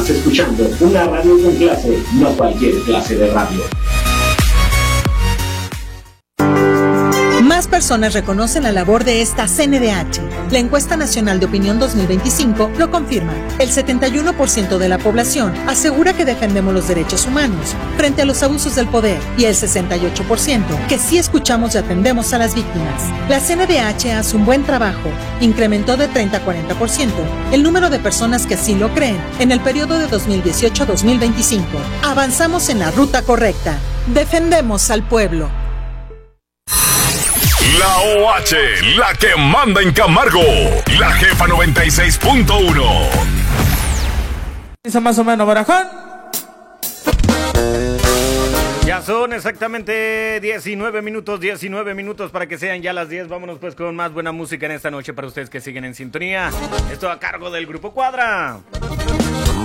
Estás escuchando una radio con clase, no cualquier clase de radio. Más personas reconocen la labor de esta CNDH. La encuesta nacional de opinión 2025 lo confirma. El 71% de la población asegura que defendemos los derechos humanos frente a los abusos del poder y el 68% que sí escuchamos y atendemos a las víctimas. La CNDH hace un buen trabajo. Incrementó de 30 a 40% el número de personas que así lo creen en el periodo de 2018 a 2025. Avanzamos en la ruta correcta. Defendemos al pueblo. La OH, la que manda en Camargo, la jefa 96.1. Más o menos, Barajón. Ya son exactamente 19 minutos para que sean ya las 10. Vámonos pues con más buena música en esta noche para ustedes que siguen en sintonía. Esto a cargo del Grupo Cuadra.